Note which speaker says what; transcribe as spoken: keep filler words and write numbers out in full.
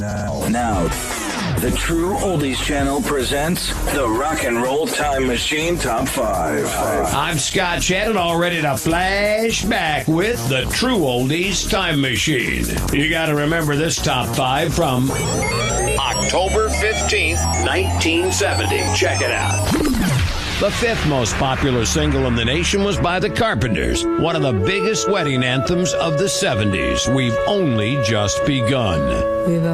Speaker 1: Now, now, the True Oldies Channel presents the Rock and Roll Time Machine Top five.
Speaker 2: I'm Scott Shannon, all ready to flash back with the True Oldies Time Machine. You got to remember this top five from October fifteenth, nineteen seventy. Check it out. The fifth most popular single in the nation was by The Carpenters, one of the biggest wedding anthems of the seventies. We've only just begun.
Speaker 3: We've